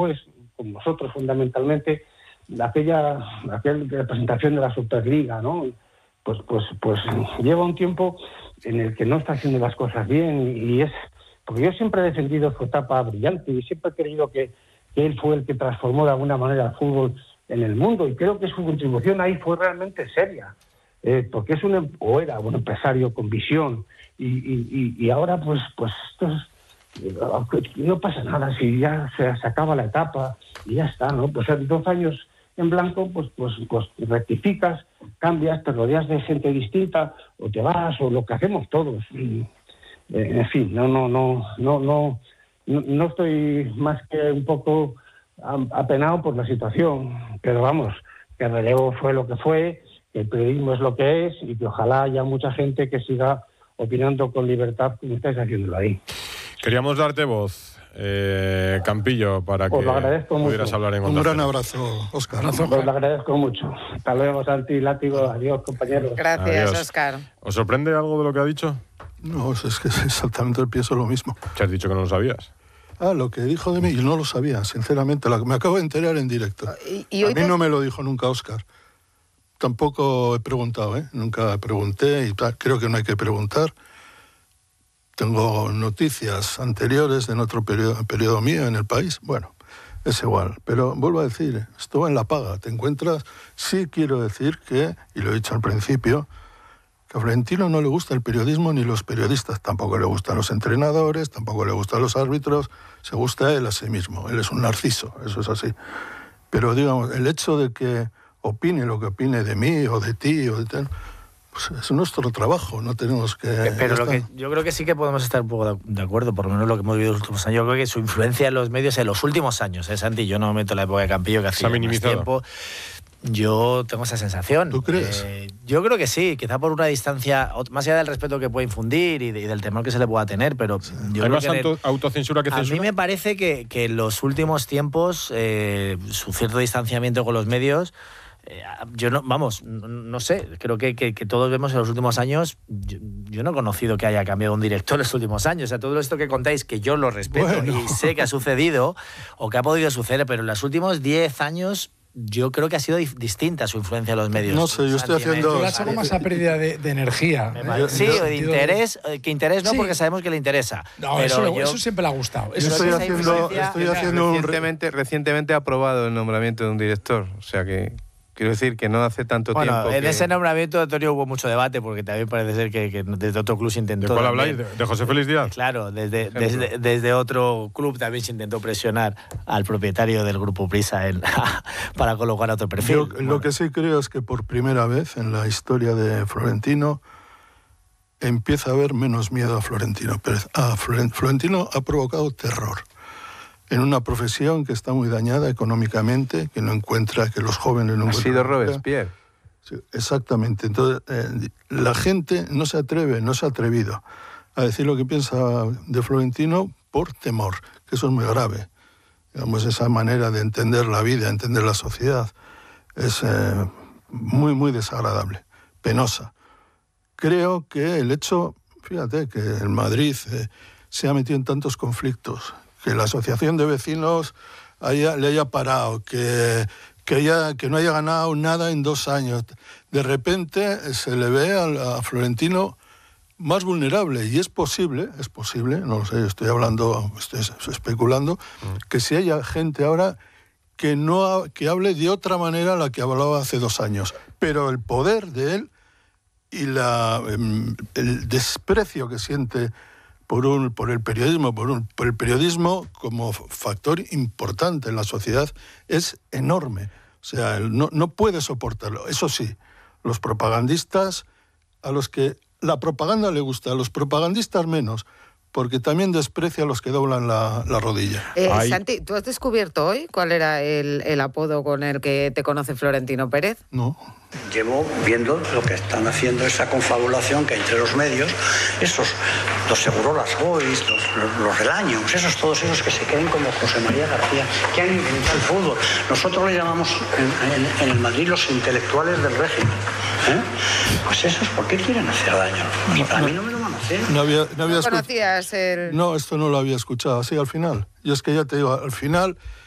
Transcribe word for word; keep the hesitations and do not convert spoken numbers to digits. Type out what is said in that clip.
después, con vosotros fundamentalmente, aquella, aquella presentación de la Superliga, ¿no? Pues, pues, pues lleva un tiempo en el que no está haciendo las cosas bien y es... Porque yo siempre he defendido su etapa brillante y siempre he creído que, que él fue el que transformó de alguna manera el fútbol en el mundo y creo que su contribución ahí fue realmente seria, eh, porque es un o era un empresario con visión y, y, y ahora pues pues esto es, no pasa nada si ya se, se acaba la etapa y ya está, ¿no? Pues en dos años en blanco pues pues pues rectificas, cambias, te rodeas de gente distinta o te vas o lo que hacemos todos. Y, en fin, no, no, no, no, no, no estoy más que un poco apenado por la situación, pero vamos, que el relevo fue lo que fue, que el periodismo es lo que es y que ojalá haya mucha gente que siga opinando con libertad como estáis haciéndolo ahí. Queríamos darte voz, eh, Campillo, para que pudieras mucho. hablar en Un Onda gran Cero. abrazo, Óscar. Os lo agradezco mucho. Hasta luego, Santi, Látigo, adiós, compañeros. Gracias, Adiós. Óscar. ¿Os sorprende algo de lo que ha dicho? No, es que exactamente pienso lo mismo. ¿Te has dicho que no lo sabías? Ah, lo que dijo de mí, yo no lo sabía, sinceramente. La, me acabo de enterar en directo. Y, y a hoy mí te... no me lo dijo nunca Óscar. Tampoco he preguntado, ¿eh? Nunca pregunté y tal. Creo que no hay que preguntar. Tengo noticias anteriores en otro periodo, periodo mío en el país. Bueno, es igual. Pero vuelvo a decir, esto en la paga. Te encuentras... Sí quiero decir que, y lo he dicho al principio, que a Florentino no le gusta el periodismo ni los periodistas. Tampoco le gustan los entrenadores, tampoco le gustan los árbitros. Se gusta él a sí mismo. Él es un narciso, eso es así. Pero, digamos, el hecho de que opine lo que opine de mí o de ti o de tal, pues es nuestro trabajo, no tenemos que... Pero lo que, yo creo que sí que podemos estar un poco de acuerdo, por lo menos lo que hemos vivido en los últimos años. Yo creo que su influencia en los medios en los últimos años, ¿eh, Santi? Yo no me meto en la época de Campillo, que hacía más tiempo. Yo tengo esa sensación. ¿Tú crees? Eh, yo creo que sí, quizá por una distancia, más allá del respeto que puede infundir y, de, y del temor que se le pueda tener, pero... Sí. Yo ¿Hay creo más que auto, autocensura que censura? A mí me parece que, que en los últimos tiempos eh, su cierto distanciamiento con los medios... Eh, yo no, vamos, no, no sé, creo que, que, que todos vemos en los últimos años, yo, yo no he conocido que haya cambiado un director en los últimos años, o sea, todo esto que contáis, que yo lo respeto bueno. y sé que ha sucedido o que ha podido suceder, pero en los últimos diez años yo creo que ha sido distinta su influencia en los medios. No sé, yo estoy haciendo... Yo la saco más a pérdida de, de energía. ¿eh? Sí, o de interés, de... que interés no, sí. porque sabemos que le interesa. No, pero eso, yo... eso siempre le ha gustado. Yo estoy haciendo, estoy haciendo un... Recientemente, recientemente ha aprobado el nombramiento de un director, o sea que... Quiero decir que no hace tanto bueno, tiempo. En que... ese nombramiento, Antonio, hubo mucho debate, porque también parece ser que, que desde otro club se intentó. ¿De cuál también, habláis? ¿De José Félix Díaz? Claro, desde, desde, desde otro club también se intentó presionar al propietario del Grupo Prisa en, para colocar otro perfil. Yo, bueno. Lo que sí creo es que por primera vez en la historia de Florentino empieza a haber menos miedo a Florentino Pérez. Ah, Florentino ha provocado terror en una profesión que está muy dañada económicamente, que no encuentra, que los jóvenes no ha encuentran... Ha sido Robespierre. Sí, exactamente. Entonces, eh, la gente no se atreve, no se ha atrevido a decir lo que piensa de Florentino por temor, que eso es muy grave. Digamos, esa manera de entender la vida, entender la sociedad, es eh, muy, muy desagradable, penosa. Creo que el hecho, fíjate, que el Madrid eh, se ha metido en tantos conflictos, que la asociación de vecinos haya, le haya parado, que, que, haya, que no haya ganado nada en dos años. De repente se le ve a, a Florentino más vulnerable, y es posible, es posible, no lo sé, estoy hablando, estoy especulando, mm. que si haya gente ahora que, no, que hable de otra manera a la que hablaba hace dos años. Pero el poder de él y la, el desprecio que siente por, un, por el periodismo, por, un, por el periodismo como factor importante en la sociedad, es enorme. O sea, no, no puede soportarlo. Eso sí, los propagandistas, a los que la propaganda le gusta, a los propagandistas menos, porque también desprecia a los que doblan la, la rodilla. Eh, Santi, ¿tú has descubierto hoy cuál era el, el apodo con el que te conoce Florentino Pérez? No. Llevo viendo lo que están haciendo, esa confabulación que hay entre los medios, esos, los Segurolas Boys, los, los Relaños, esos, todos esos que se creen como José María García, que han inventado el fútbol. Nosotros le llamamos en, en, en el Madrid los intelectuales del régimen. ¿Eh? Pues esos, ¿por qué quieren hacer daño? Pues a mí no me lo van a hacer. No, había, no, había ¿No conocías el...? No, esto no lo había escuchado así al final. Y es que ya te digo, al final...